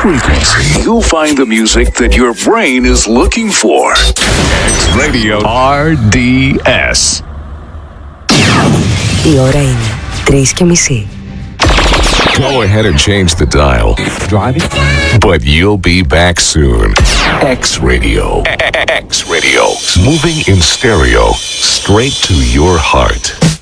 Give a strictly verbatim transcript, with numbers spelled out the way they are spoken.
frequency, you'll find the music that your brain is looking for. X Radio αρ ντι ες. Η ώρα είναι τρεις και μισή. Go ahead and change the dial. Driving? But you'll be back soon. X Radio. X Radio. Moving in stereo. Straight to your heart.